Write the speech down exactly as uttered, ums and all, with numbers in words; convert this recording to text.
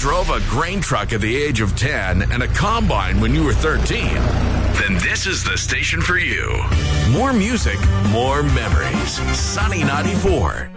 drove a grain truck at the age of ten and a combine when you were thirteen, then this is the station for you. More music, more memories. Sunny ninety-four.